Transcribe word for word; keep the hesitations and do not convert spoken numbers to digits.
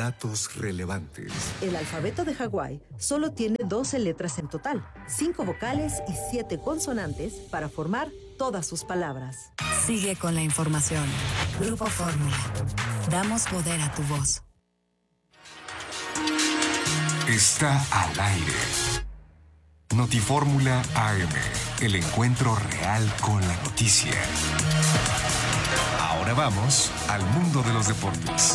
Datos relevantes. El alfabeto de Hawái solo tiene doce letras en total, cinco vocales y siete consonantes para formar todas sus palabras. Sigue con la información. Grupo Fórmula. Damos poder a tu voz. Está al aire. Notifórmula A M, el encuentro real con la noticia. Ahora vamos al mundo de los deportes.